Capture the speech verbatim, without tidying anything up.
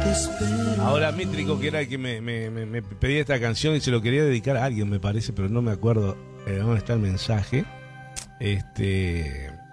Ahora Mítrico, que era el que me, me, me, me pedía esta canción y se lo quería dedicar a alguien, me parece, pero no me acuerdo eh, dónde está el mensaje. Este,